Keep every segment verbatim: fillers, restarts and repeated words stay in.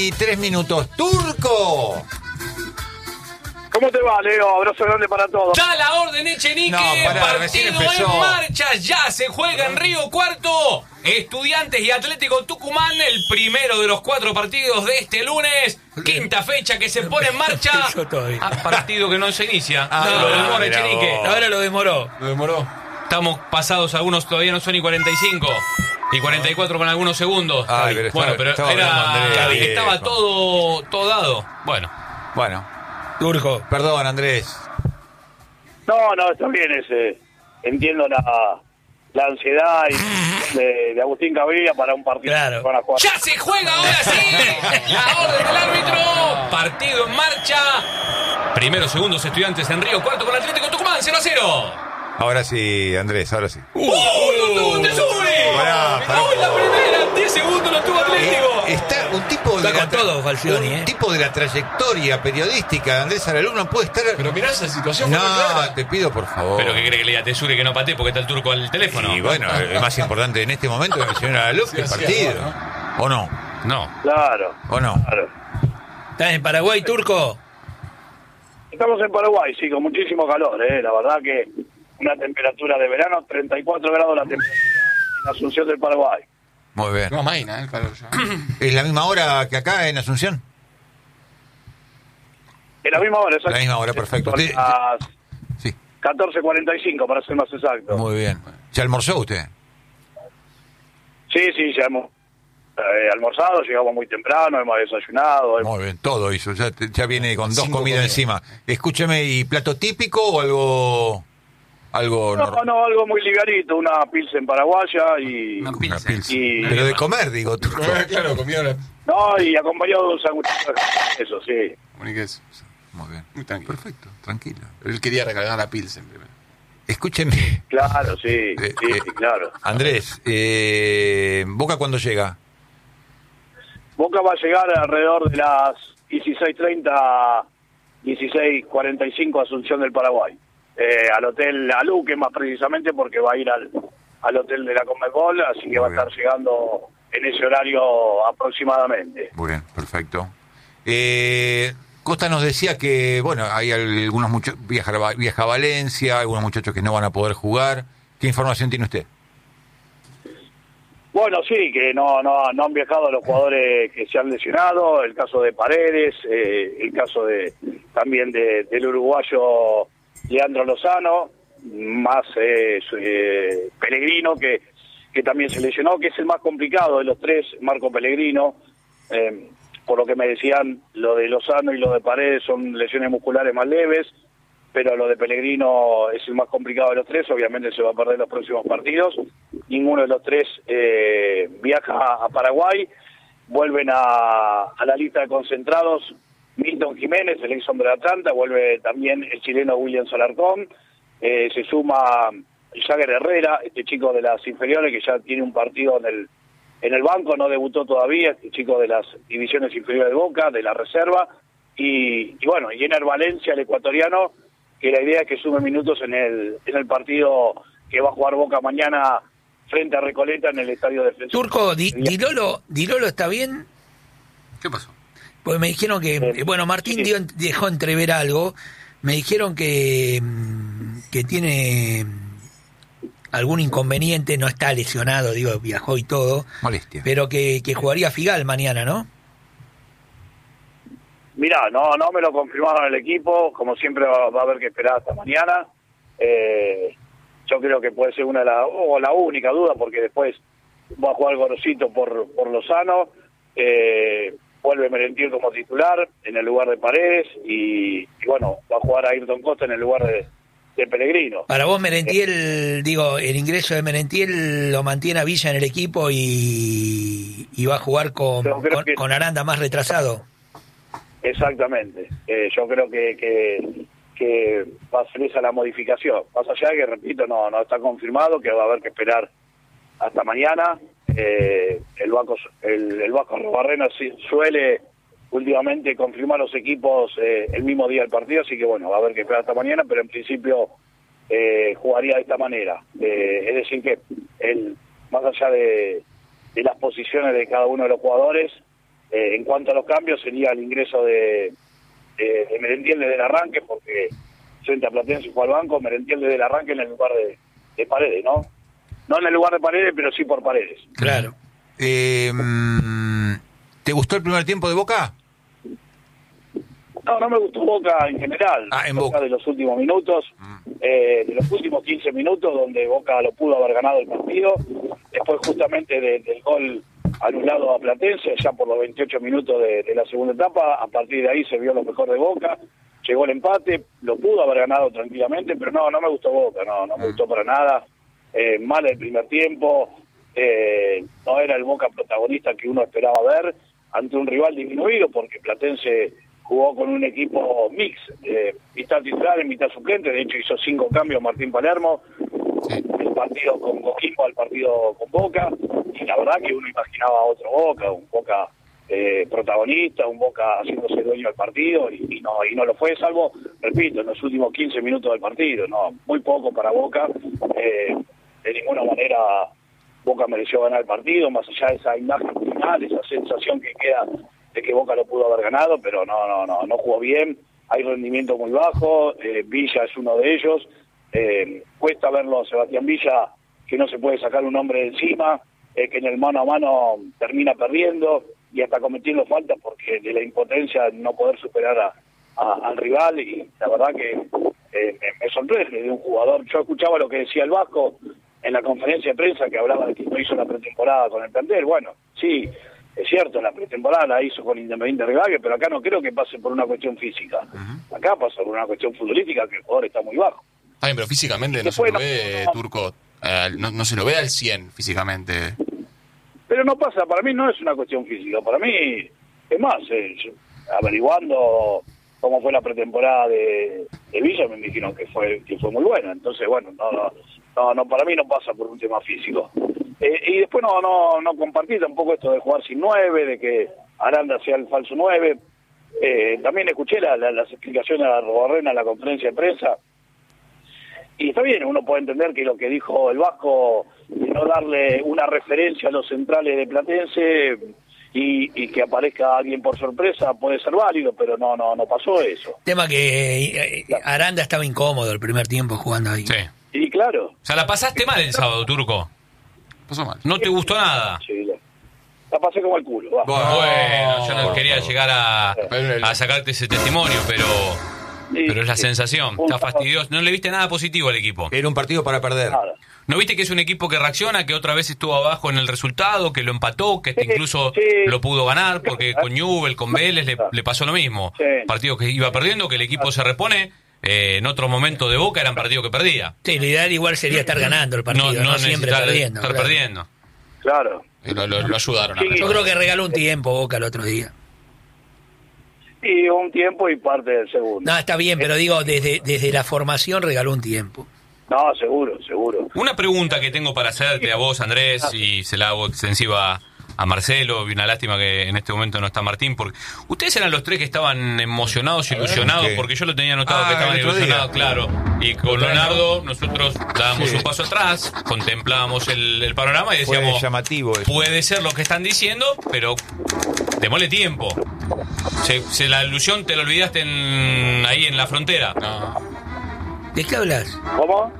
Y tres minutos. ¡Turco! ¿Cómo te va, Leo? Abrazo grande para todos. Da la orden, Echenique. No, pará, recién partido empezó. en marcha. Ya se juega en Río Cuarto. Estudiantes y Atlético Tucumán. El primero de los cuatro partidos de este lunes. Quinta fecha que se pone en marcha. Ah, partido que no se inicia. Ah, no, no, lo demora, mira Echenique. vos. Ahora lo demoró. Lo demoró. Estamos pasados, algunos todavía no son ni cuarenta y cinco. Y cuarenta y cuatro con algunos segundos. Ay, pero bueno, estaba- pero estaba era, hablando Andrés, estaba viejo. todo, todo dado. Bueno. Bueno, Turco. perdón, Andrés. No, no, está bien ese. Entiendo la, la ansiedad y de, de Agustín Cavilla para un partido Claro. que van a jugar. ¡Ya se juega ahora sí! La orden del árbitro. Partido en marcha. Primero, segundos, Estudiantes en Río Cuarto con Atlético Tucumán, cero a cero. Ahora sí, Andrés, ahora sí. ¡Uh! ¡Lo tuvo Tesuri! Pará, pará. ¡Oh, la primera! diez segundos lo tuvo Atlético. Eh, está un tipo de Está la con todo, Falcioni, un eh. tipo de la trayectoria periodística de Andrés Aralú no puede estar. Pero mirá esa situación. fue muy No, clara. te pido por favor. ¿Pero qué cree que le diga a Tesuri que no patee porque está el turco al teléfono? Y bueno, el más importante en este momento es mencionar a Aralú, que el Sí, así partido. es, ¿O no? No. Claro, ¿O no? claro. ¿Estás en Paraguay, Turco? Estamos en Paraguay, sí, con muchísimo calor, ¿eh? La verdad que una temperatura de verano, treinta y cuatro grados la temperatura en Asunción del Paraguay. Muy bien. No amaina, ¿eh? El calor ya. ¿Es la misma hora que acá en Asunción? En la misma hora, exacto. La misma hora, perfecto. Son Usted- las Sí, catorce cuarenta y cinco, para ser más exacto. muy bien. ¿Ya almorzó usted? Sí, sí, ya hemos eh, almorzado, llegamos muy temprano, hemos desayunado. hemos- Muy bien, todo hizo. Ya, ya viene con dos Cinco comidas comidas. encima. Escúcheme, ¿y plato típico o algo algo No, normal? no, algo muy ligarito, una pilsen paraguaya y... Una Una pilsen. pizza. Y- Pero de comer, digo, turco. Claro, comida la... No, y acompañado de un sanguchito. Eso, sí. Moniquez. Muy bien. Muy tranquilo. Perfecto, tranquilo. Él quería recargar la Pilsen primero. Escúcheme, Claro, sí, Eh, sí, eh, sí, claro. Andrés, eh, ¿Boca cuándo llega? Boca va a llegar alrededor de las dieciséis treinta, dieciséis cuarenta y cinco Asunción del Paraguay. Eh, al Hotel Aluque, más precisamente, porque va a ir al, al Hotel de la Conmebol, así que va a Muy bien. estar llegando en ese horario aproximadamente. Muy bien, perfecto. Eh, Costa nos decía que, bueno, hay algunos muchachos, viaja, viaja a Valencia, algunos muchachos que no van a poder jugar. ¿Qué información tiene usted? Bueno, sí, que no, no, no han viajado los jugadores que se han lesionado, el caso de Paredes, eh, el caso de también de, del uruguayo Leandro Lozano, más eh, su- eh, Pellegrino, que, que también se lesionó, que es el más complicado de los tres, Marco Pellegrino. Eh, por lo que me decían, lo de Lozano y lo de Paredes son lesiones musculares más leves, pero lo de Pellegrino es el más complicado de los tres, obviamente se va a perder los próximos partidos. Ninguno de los tres eh, viaja a Paraguay, vuelven a, a la lista de concentrados Milton Jiménez, el ex hombre de Atlanta, vuelve también el chileno William Alarcón, eh, se suma Jagger Herrera, este chico de las inferiores que ya tiene un partido en el en el banco, no debutó todavía, este chico de las divisiones inferiores de Boca, de la reserva, y, y bueno, y Ener Valencia, el ecuatoriano, que la idea es que sume minutos en el en el partido que va a jugar Boca mañana frente a Recoleta en el estadio defensor. Turco, Di, Dilolo, Dilolo está bien, ¿Qué pasó? pues me dijeron que, Eh, bueno, Martín sí. dio, dejó entrever algo, me dijeron que, mm, que tiene algún inconveniente, no está lesionado, digo, viajó y todo, Molestia. pero que, que jugaría Figal mañana, ¿no? Mirá, no, no me lo confirmaron el equipo, como siempre va, va a haber que esperar hasta mañana. Eh, yo creo que puede ser una de las, o la única duda, porque después va a jugar Gorosito por, por Lozano, eh, vuelve Merentiel como titular en el lugar de Paredes, y, y bueno, va a jugar Ayrton Costa en el lugar de, de Pellegrino. Para vos, Merentiel, digo, el ingreso de Merentiel lo mantiene a Villa en el equipo y, y va a jugar con, Yo creo con, que- con Aranda más retrasado. Exactamente, eh, yo creo que, que, que va a ser esa la modificación. Más allá de que, repito, no, no está confirmado, que va a haber que esperar hasta mañana. Eh, el Vasco el, el Vasco Arrobarrena sí suele últimamente confirmar los equipos eh, el mismo día del partido, así que bueno, va a haber que esperar hasta mañana, pero en principio eh, jugaría de esta manera. Eh, es decir que el, más allá de, de las posiciones de cada uno de los jugadores, Eh, en cuanto a los cambios, sería el ingreso de, de, de Merentiel desde el arranque, porque frente a Platense fue al banco, Merentiel desde el arranque en el lugar de, de Paredes, ¿no? No en el lugar de Paredes, pero sí por Paredes. Claro. Eh, ¿Te gustó el primer tiempo de Boca? No, no me gustó Boca en general. Ah, en Boca Boca. de los últimos minutos, eh, de los últimos quince minutos, donde Boca lo pudo haber ganado el partido. Después justamente de, del gol anulado a Platense, ya por los veintiocho minutos de, de la segunda etapa, a partir de ahí se vio lo mejor de Boca. Llegó el empate, lo pudo haber ganado tranquilamente, pero no, no me gustó Boca, no, no me gustó para nada. Eh, mal el primer tiempo, eh, no era el Boca protagonista que uno esperaba ver ante un rival disminuido, porque Platense jugó con un equipo mix, eh, mitad titular y mitad suplente. De hecho hizo cinco cambios Martín Palermo, Sí. el partido con Coquimbo al partido con Boca, y la verdad que uno imaginaba otro Boca, un Boca eh, protagonista, un Boca haciéndose dueño del partido, y, y no y no lo fue, salvo, repito, en los últimos quince minutos del partido. No, muy poco para Boca. Eh, de ninguna manera Boca mereció ganar el partido, más allá de esa imagen final, esa sensación que queda de que Boca lo pudo haber ganado, pero no, no, no, no jugó bien. Hay rendimiento muy bajo, eh, Villa es uno de ellos. Eh, cuesta verlo a Sebastián Villa, que no se puede sacar un hombre de encima, eh, que en el mano a mano termina perdiendo y hasta cometiendo faltas porque de la impotencia de no poder superar a, a, al rival. Y la verdad que eh, me, me sorprende de un jugador. Yo escuchaba lo que decía el Vasco en la conferencia de prensa, que hablaba de que no hizo la pretemporada con el plantel. Bueno, sí, es cierto, la pretemporada la hizo con Independiente Rivadavia, pero acá no creo que pase por una cuestión física. Uh-huh. Acá pasa por una cuestión futbolística, que el jugador está muy bajo. Ah, pero físicamente no se lo ve, Turco, eh, no, no se lo ve al cien físicamente. Pero no pasa, para mí no es una cuestión física, para mí, es más, eh, averiguando cómo fue la pretemporada de, de Villa, me dijeron que fue que fue muy buena. Entonces, bueno, no, no, no, no para mí no pasa por un tema físico. Eh, y después no, no, no compartí tampoco esto de jugar sin nueve, de que Aranda sea el falso nueve. Eh, también escuché la, la, las explicaciones a Robarrena en la conferencia de prensa. Y está bien, uno puede entender que lo que dijo el Vasco, de no darle una referencia a los centrales de Platense y, y que aparezca alguien por sorpresa, puede ser válido, pero no no no pasó eso. Tema que eh, Aranda estaba incómodo el primer tiempo jugando ahí. Sí. Y claro. O sea, la pasaste mal el sábado, Turco. Pasó mal. No te gustó nada. Sí, la, la pasé como el culo. Va. Bueno, yo no por quería favor. llegar a, a sacarte ese testimonio, pero... Sí, Pero es la sí. sensación, está fastidioso. No le viste nada positivo al equipo. Era un partido para perder. Nada. ¿No viste que es un equipo que reacciona, que otra vez estuvo abajo en el resultado, que lo empató, que Sí, incluso sí. lo pudo ganar? Porque con Newell, con Vélez le, le pasó lo mismo. Sí. Partidos que iba perdiendo, que el equipo se repone. Eh, en otro momento de Boca eran partidos que perdía. Sí, lo ideal igual sería estar ganando el partido, no, siempre necesitar perdiendo. estar claro. perdiendo. Claro. Y lo, lo, lo ayudaron a Sí. Yo creo que regaló un tiempo Boca el otro día. Y un tiempo y parte del segundo. No, está bien, pero digo, desde, desde la formación regaló un tiempo. No, seguro, seguro. Una pregunta que tengo para hacerte a vos, Andrés, y se la hago extensiva a Marcelo, y una lástima que en este momento no está Martín, porque ustedes eran los tres que estaban emocionados, ilusionados, ¿qué? porque yo lo tenía notado Ah, que estaban el otro día. ilusionados, claro. Y con Leonardo nosotros dábamos Sí. un paso atrás, contemplábamos el, el panorama y Fue decíamos, llamativo eso. puede ser lo que están diciendo, pero démosle tiempo. Se, se la ilusión te la olvidaste en, ahí en la frontera. No. ¿De qué hablas? ¿Cómo?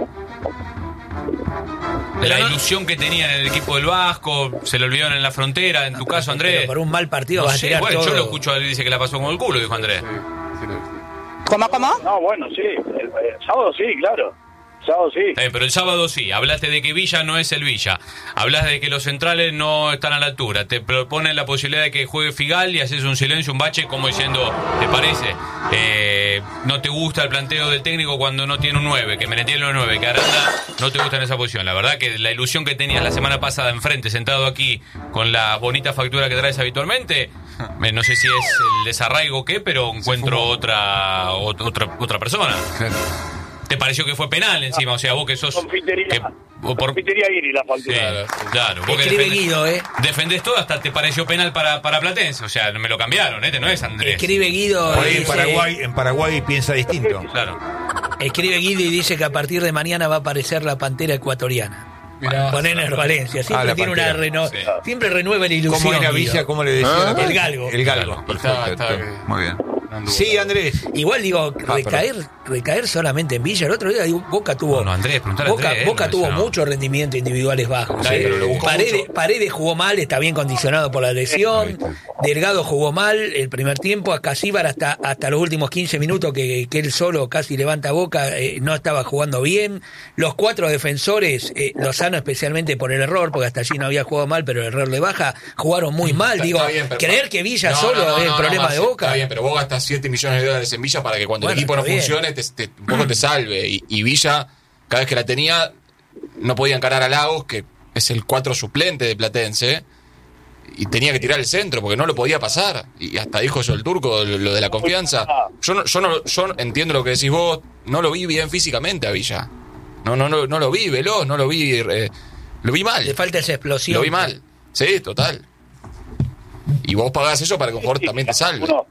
La no- ilusión que tenían en el equipo del Vasco, se lo olvidaron en la frontera, en tu caso, Andrés. Pero por un mal partido No vas a sé, tirar bueno, todo. yo lo escucho a él, dice que la pasó como el culo, dijo Andrés. Sí, sí lo viste. ¿Cómo, cómo? No, bueno, sí. El, el sábado sí, claro. El sábado sí. Eh, pero el sábado sí, hablaste de que Villa no es el Villa, hablas de que los centrales no están a la altura, te proponen la posibilidad de que juegue Figal y haces un silencio, un bache, como diciendo, ¿te parece? Eh, no te gusta el planteo del técnico cuando no tiene un nueve, que Merentiel no es nueve, que Aranda no te gusta en esa posición. La verdad que la ilusión que tenías la semana pasada enfrente, sentado aquí, con la bonita factura que traes habitualmente, eh, no sé si es el desarraigo o qué, pero encuentro otra, ot- otra, otra persona. Claro. ¿Te pareció que fue penal encima? O sea, vos que sos... Confitería. que- o por- Confitería Iri la Sí, factura. claro. Vos que Escribe defendés, Guido, ¿eh? defendés todo, hasta te pareció penal para, para Platense. O sea, me lo cambiaron, este no es Andrés. Escribe Guido Por y ahí en dice, Paraguay, en Paraguay piensa distinto. Claro. escribe Guido y dice que a partir de mañana va a aparecer la pantera ecuatoriana. Con Ener Valencia. Siempre Ah, tiene una Pantera. reno... Sí. siempre renueva la ilusión. ¿Cómo era Guido. Villa? ¿Cómo le decía? El Galgo. El Galgo. Está- Perfecto. está- Muy bien. anduvo. Sí, Andrés. Igual digo, Ah, recaer, recaer solamente en Villa. El otro día digo, Boca tuvo, No, no, Andrés, preguntale a Boca, Andrés, Boca no, tuvo eso no. mucho rendimiento individuales bajos. Sí, ¿eh? pero lo buscó Paredes, mucho. Paredes jugó mal, está bien condicionado por la lesión. Delgado jugó mal el primer tiempo. A Casíbar hasta, hasta los últimos quince minutos que, que él solo casi levanta Boca, eh, no estaba jugando bien. Los cuatro defensores, eh, Lozano especialmente por el error, porque hasta allí no había jugado mal, pero el error de baja, jugaron muy mal. Está- Digo, está bien, pero- creer que Villa No, solo no, no, es el no, problema no, de sí, Boca. Está bien, pero vos gastas siete millones de dólares en Villa para que cuando Bueno, el equipo no está bien. funcione, te, te- un poco te salve. Y, y Villa, cada vez que la tenía, no podía encarar a Lagos, que es el cuatro suplente de Platense, y tenía que tirar el centro porque no lo podía pasar. Y hasta dijo eso el Turco, lo, lo de la confianza. Yo no, yo no yo entiendo lo que decís vos, no lo vi bien físicamente a Villa. No, no, no, no lo vi veloz, no lo vi. eh, lo vi mal. Le falta esa explosión. Lo vi mal. Sí, total. Y vos pagás eso para que un jugador Sí, también te salve. Uno,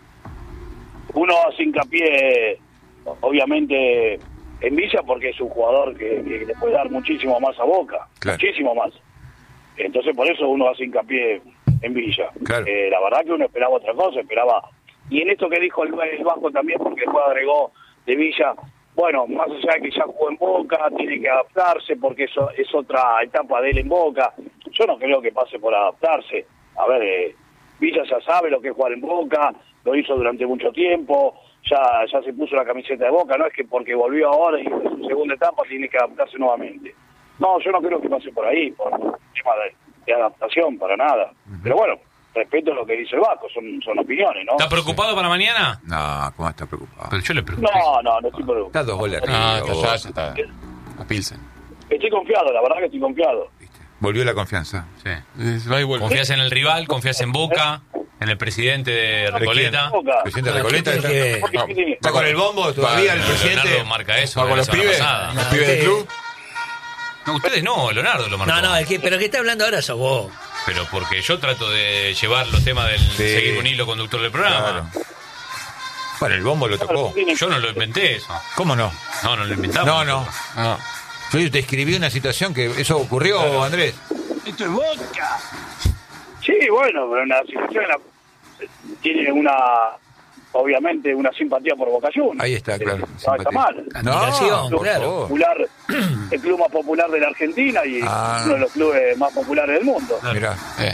uno hace hincapié, obviamente, en Villa porque es un jugador que, que le puede dar muchísimo más a Boca. Claro. Muchísimo más. Entonces, por eso uno hace hincapié en Villa. Claro. Eh, la verdad que uno esperaba otra cosa, esperaba... Y en esto que dijo el, el Vasco también, porque después agregó de Villa, bueno, más allá de que ya jugó en Boca, tiene que adaptarse porque eso es otra etapa de él en Boca. Yo no creo que pase por adaptarse. A ver, eh, Villa ya sabe lo que es jugar en Boca, lo hizo durante mucho tiempo, ya ya se puso la camiseta de Boca, no es que porque volvió ahora y en su segunda etapa tiene que adaptarse nuevamente. No, yo no creo que pase por ahí, por un tema de, de adaptación, para nada. Pero bueno, respeto lo que dice el Vasco, son, son opiniones, ¿no? ¿Está preocupado para mañana? No, ¿cómo está preocupado? Pero yo le pregunté. No, no, no estoy preocupado. Está dos goles Ah, arriba, está, ya, vos. ya está. A Pilsen. Estoy confiado, la verdad que estoy confiado. ¿Viste? Volvió la confianza. Sí. Va y vuelve. ¿Confías en el rival? ¿Confías en Boca? ¿En el presidente de Recoleta? Boca. Presidente No, Recoleta ¿qué está, tiene que ver? Porque No. tiene- está con el bombo todavía el Va, presidente. Leonardo marca eso. ¿Va de con la los semana pibes? pasada. ¿Los pibes del usted- club? No, ustedes no, Leonardo lo marcó. No, no, el que, pero el que está hablando ahora sos vos. Pero porque yo trato de llevar los temas del Sí. seguir un hilo conductor del programa. Claro. Bueno, el bombo lo tocó. Yo no lo inventé eso. ¿Cómo no? No, no lo inventamos. No, no. No. Yo te escribí una situación que eso ocurrió, Andrés. Sí, bueno, pero la situación la- tiene una, obviamente, una simpatía por Boca Juniors. Ahí está, claro. Eh, No está simpatía. mal. Admiración, por claro. favor. Popular, el club más popular de la Argentina y Ah. uno de los clubes más populares del mundo. Mirá, Eh.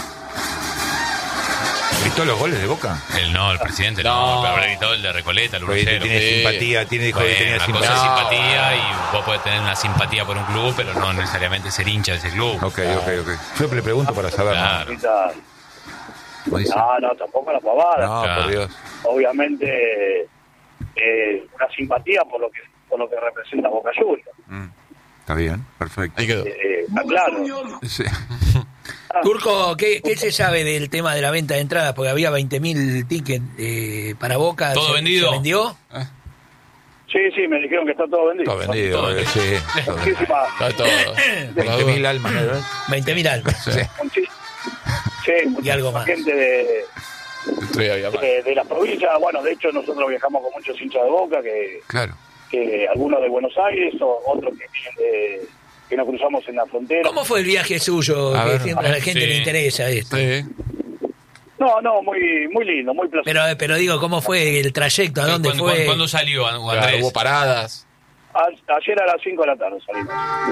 ¿gritó los goles de Boca? El no, el presidente no, No. pero habrá gritado el de Recoleta, el Porque uno cero. tiene Sí. simpatía, tiene dijo Bueno, que tenía una cosa es simpatía. simpatía y vos podés tener una simpatía por un club, pero no necesariamente ser hincha de ese club. Ok, ok, ok. Yo le pregunto para saber. ¿no? Claro. Ahorita- ¿Cómo dice? No, no, tampoco la pavada. No, Claro. por Dios. Obviamente, eh, una simpatía por lo que por lo que representa Boca Juniors. Mm, Está bien, perfecto. Ahí quedó. Eh, está claro. Sí. Turco, ¿qué, ¿qué se sabe del tema de la venta de entradas? Porque había veinte mil tickets eh, para Boca. ¿Todo ¿Se- vendido? ¿Se vendió? Sí, sí, me dijeron que está todo vendido. Todo vendido, Todo eh, vendido. sí. todo vendido. Muchísima, Está todo. veinte mil almas, ¿no? veinte mil almas. Sí. muchi- sí, muchísima algo más. gente de, Estoy había mal. de, de la provincia. Bueno, de hecho, nosotros viajamos con muchos hinchas de Boca, que, Claro. que algunos de Buenos Aires, o otros que vienen de, que nos cruzamos en la frontera. ¿Cómo fue el viaje suyo? A Que ver. siempre a la gente Sí. le interesa esto. Sí. No, no, muy muy lindo, muy placentero. Pero, pero digo, ¿cómo fue el trayecto? ¿A dónde ¿Cuándo, fue? cuándo- cuándo salió Claro, Andrés? hubo paradas. A- Ayer a las cinco de la tarde salimos.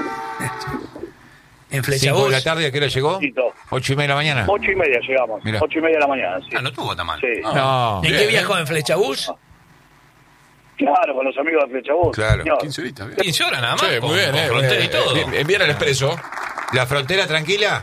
¿En cinco de Flechabús? la tarde, ¿a qué hora llegó? Tito. ocho y media de la mañana. Ocho y media llegamos. Mira. Ocho y media de la mañana, sí. Ah, no estuvo tan mal. Sí. No. ¿En qué Bien, viajó? ¿En Flechabús? Claro, con los amigos de Flechabús. Claro. señor. quince horitas. bien. quince horas nada más. Sí, con, muy bien, con eh. frontera y bien, todo. bien, bien el expreso. ¿La frontera tranquila?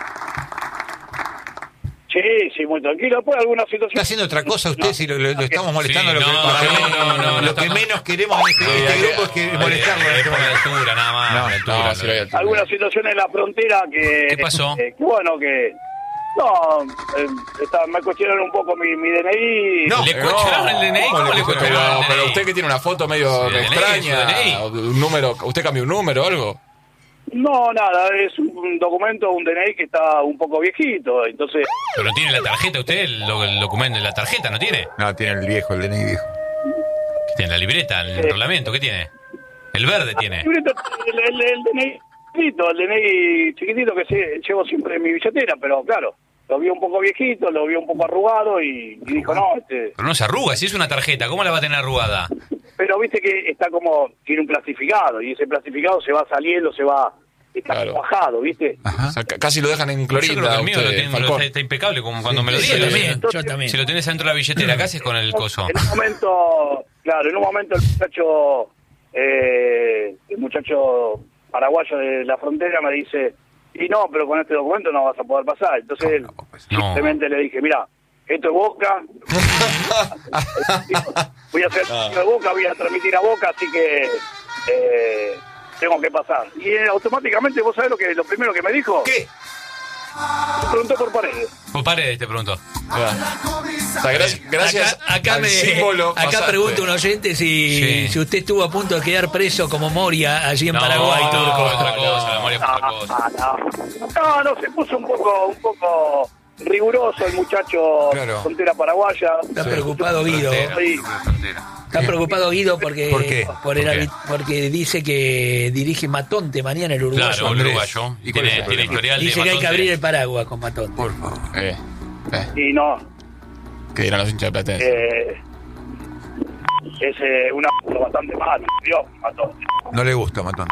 Sí, sí, muy tranquilo. Después alguna situación. ¿Está haciendo otra cosa usted si lo, lo- lo estamos molestando? Sí, lo que, no, lo que no, menos, no, no, lo no, que no. menos queremos en este, este grupo es que molestarlo. en Es este por la momento. altura, nada más. No, la altura, no, no. sí, la altura. Alguna situación en la frontera que... ¿Qué pasó? eh, que bueno, que... No, eh, está- me cuestionaron un poco mi, mi D N I. No. ¿Le cuestionaron el D N I? ¿Cómo ¿Cómo le le cuestionaron? cuestionaron Pero, el D N I? pero usted que tiene una foto medio Sí, el D N I, extraña, su D N I. o un número, ¿usted cambió un número o algo? No, nada, es un documento, un D N I que está un poco viejito, entonces... Pero no tiene la tarjeta usted, el, lo- el documento de la tarjeta, ¿no tiene? No, tiene el viejo, el D N I viejo. ¿Qué tiene? ¿La libreta? ¿El Sí. reglamento? ¿Qué tiene? El verde tiene. El, el- el D N I, chiquitito, el D N I chiquitito que se, llevo siempre en mi billetera, pero claro, lo vio un poco viejito, lo vio un poco arrugado y, y dijo, no, este... Pero no se arruga, si es una tarjeta, ¿cómo la va a tener arrugada? Pero viste que está como, tiene un plastificado, y ese plastificado se va saliendo, se va, está Claro. bajado, ¿viste? Ajá. O sea, c- casi lo dejan en Yo creo que clorinda. el mío lo usted, tiene- Falcón. está, está impecable, como cuando me lo Yo dieron. también, yo Entonces, también. Si lo tenés dentro de la billetera, ¿qué haces con el coso? En un momento, claro, en un momento el muchacho, eh, el muchacho paraguayo de la frontera me dice, y no, pero con este documento no vas a poder pasar. Entonces él, No. simplemente le dije, mira, esto es Boca, voy a hacer el de Boca, voy a transmitir a Boca, así que eh, tengo que pasar. Y eh, automáticamente, ¿vos sabés lo que lo primero que me dijo? ¿Qué? Me preguntó por Paredes. Por Paredes te pregunto. O sea, gracias, gracias acá, acá al me, símbolo acá pasaste. pregunta un oyente si, Sí. si usted estuvo a punto de quedar preso como Moria allí en No, Paraguay, no, Turco. otra cosa, la memoria es otra cosa. Ah, no. no, no, se puso un poco, un poco riguroso el muchacho Claro. de frontera paraguaya. Está preocupado Guido. Frontera, Sí. frontera. Está preocupado Guido porque ¿Por qué? por el ¿Por qué? arbi- porque dice que dirige Matonte mañana el uruguayo. Claro, el Andrés. uruguayo. ¿Y cuál es Tiene, el tiene problema? historial de Dice que hay que Matonte. abrir el paraguas con Matonte. Por favor. Eh, eh, Y no, ¿Qué dirán los hinchas de Platense? eh, es eh, una bastante malo, Dios, mató. No le gusta, Matón.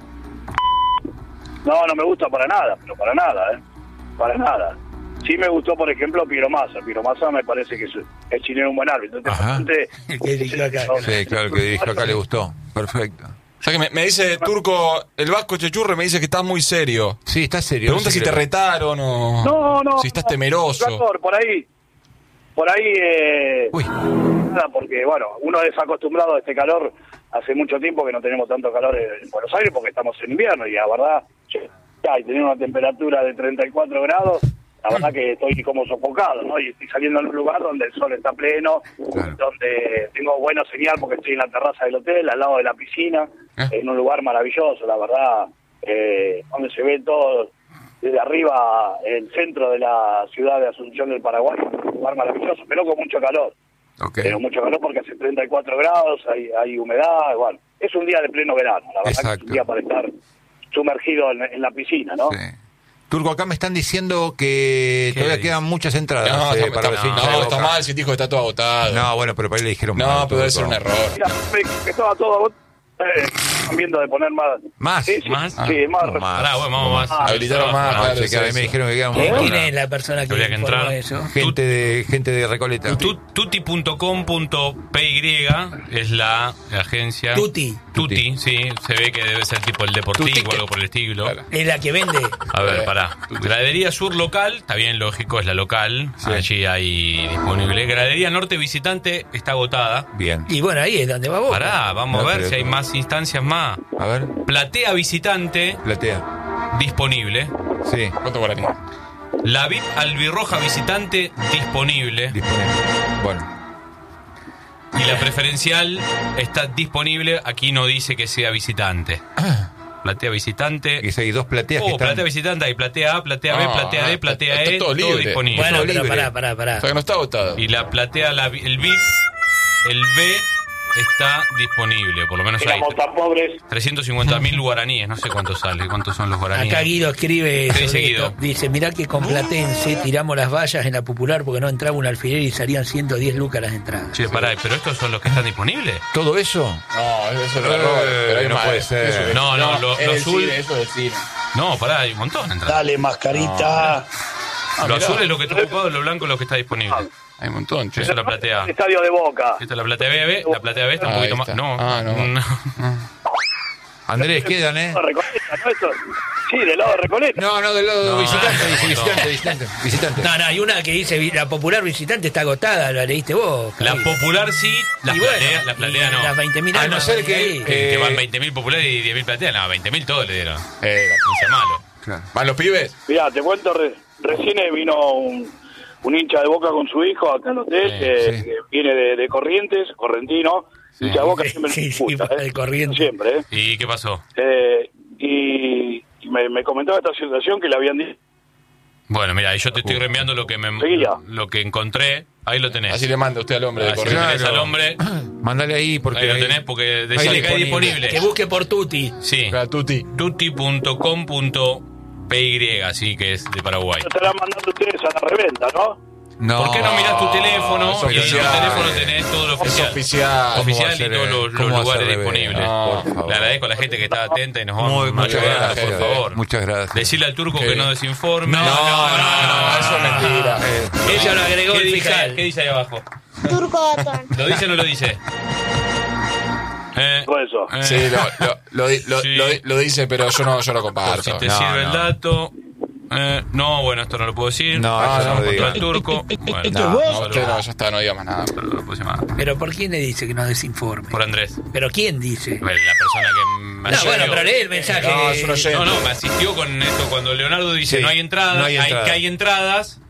No, no me gusta para nada, pero para nada, ¿eh? Para nada. Sí me gustó, por ejemplo, Piero Massa. Piero Massa me parece que es el chileno un buen árbitro. Entonces, Ajá. bastante- El que dirigió acá. Sí, claro, que dirigió acá le gustó. Perfecto. O sea que me, me dice Turco, el Vasco Chechurre me dice que estás muy serio. Sí, está serio. Pregunta no sé si qué te le- retaron o No, no. si estás no, temeroso. Flacor, por ahí, por ahí, eh, Uy, nada, porque, bueno, uno es acostumbrado a este calor. Hace mucho tiempo que no tenemos tanto calor en Buenos Aires porque estamos en invierno y la verdad, ya, y tener una temperatura de treinta y cuatro grados, la verdad que estoy como sofocado, ¿no? Y estoy saliendo en un lugar donde el sol está pleno, Claro. donde tengo buena señal porque estoy en la terraza del hotel, al lado de la piscina, ¿Eh? en un lugar maravilloso, la verdad, eh, donde se ve todo desde arriba, el centro de la ciudad de Asunción del Paraguay, un lugar maravilloso, pero con mucho calor. ok. Pero mucho calor porque hace treinta y cuatro grados, hay, hay humedad, bueno, es un día de pleno verano, la verdad que es Exacto. un día para estar sumergido en, en la piscina, ¿no? Sí. Turco, acá me están diciendo que ¿Qué? todavía quedan muchas entradas. No, eh, está, para está- los no, hinchas de está Boca. mal si el dijo que está todo agotado. No, bueno, pero para ahí le dijeron No, mal, pero debe ser Turco. un error. Mira, me- que estaba todo eh, están viendo de poner más. ¿Más? Sí, sí, ¿Más? sí, más. No, más. Pará, bueno, vamos más. Habilitaron más, No, claro, se es queda- eso. me dijeron que quedan ¿Quién un- quién es la persona que Habría que informó entrar. eso? gente de gente de Recoleta. Tu- tuti punto com punto p y es la agencia. Tuti. Tuti, sí, se ve que debe ser tipo el deportivo Tuti. o algo por el estilo. Claro. Es la que vende. A ver, Eh, pará. Gradería Sur local, está bien, lógico, es la local. Allí hay disponible. Gradería Norte visitante está agotada. Bien. Y bueno, ahí es donde va vos. Pará, vamos No, a ver pero- si hay más instancias más. A ver, Platea visitante platea. disponible. Sí, ¿Cuánto guaraní? La V I P albirroja visitante disponible. disponible. Bueno, Y la preferencial está disponible. Aquí no dice que sea visitante. Platea visitante. y hay dos plateas que Oh, están. platea visitante hay platea A, platea B, Ah, platea D, está- platea está E, todo todo libre. disponible. Bueno, Todo pero libre. pará, pará, pará. O sea que no está agotado. Y la platea, la, el V I P, el B está disponible, por lo menos hay Éramos tan pobres. trescientos cincuenta mil guaraníes, no sé cuánto sale, cuántos son los guaraníes. Acá Guido escribe ¿Qué sobre dice esto. Guido? Dice, mirá que con Platense tiramos las vallas en la popular porque no entraba un alfiler y salían ciento diez lucas las entradas. Che, pará, ¿pero estos son los que están disponibles? ¿Todo eso? No, eso es el Eh, error. Pero hay no más. puede ser. Eso es- No, no, lo- es lo del azul- cine, eso es del cine. No, pará, hay un montón de entradas. Dale, mascarita. Lo azul es lo que está ocupado, lo blanco es lo que está disponible. Hay un montón, che. Esa es la platea. Estadio de Boca. Esta es la platea B, la platea B está un Ah, poquito ahí más... está. No, Ah, no. Andrés, quedan, ¿eh? No, Recoleta, ¿no? Eso. Sí, del lado de Recoleta. No, no, del lado No, visitante, no, dice no. visitante, visitante, visitante. No, no, hay una que dice vi- la popular visitante está agotada, la leíste vos. La Javier. popular sí, las Y bueno, plateas la platea y no. Las veinte mil A no ser que- Que, Eh, que van veinte mil populares y diez mil plateas. No, veinte mil todos le dieron. Eh, No sea malo. Claro. ¿Van los pibes? Mirá, te cuento, re- recién vino un, un hincha de Boca con su hijo acá al hotel, Sí, que, sí. que viene de, de Corrientes, correntino, hincha de Boca Sí, siempre sí, nos sí, gusta, para ¿eh? el Corrientes. Siempre, ¿eh? ¿Y qué pasó? Eh, y y me, me comentaba esta situación que le habían dicho Bueno, mira, yo te estoy reenviando lo que me Seguía. lo que encontré. Ahí lo tenés. Así le manda usted al hombre de Así correo. lo tenés Claro. al hombre. Mándale ahí porque Ahí lo tenés porque ahí decirle que hay disponible. Que busque por Tuti. Sí. Gratuti. tutti punto com punto p y, así que es de Paraguay. Lo estarán mandando ustedes a la reventa, ¿no? No. ¿Por qué no mirás tu teléfono? es Y en tu oficial. teléfono tenés todo lo Es oficial. oficial. ¿Cómo Oficial va a y ser, todos eh? los, los ¿Cómo va a lugares ser, Rebe? disponibles. No, por favor. Le agradezco a la gente que está atenta y nos vamos Muy, a muchas ayudar, gracias. por favor. Muchas gracias. Decirle al turco Qué que bien. no desinforme. No, No, no, no, eso es mentira. Eh, Eso lo agregó ¿Qué el dice, fiscal. ¿Qué dice ahí abajo? Turco Botón. ¿Lo dice o no lo dice? Eh, Todo eso. eh, Sí, lo, lo, lo, di- lo, Sí. lo, lo dice, pero yo no, yo no por comparto. si te No, sirve no. el dato. Eh, no, bueno, esto no lo puedo decir. No, eso no lo contra diga. el turco. Bueno, Esto no, es vos. no, Usted no, ya está, no diga más nada. no lo puedo decir más. Pero ¿por quién le dice que no desinforme? Por Andrés. ¿Pero quién dice? Bueno, la persona que me No, asistió. bueno, pero lee el mensaje. No, es un oyente. No, no, me asistió con esto cuando Leonardo dice Sí, no hay entradas, no hay hay, entradas. que hay entradas.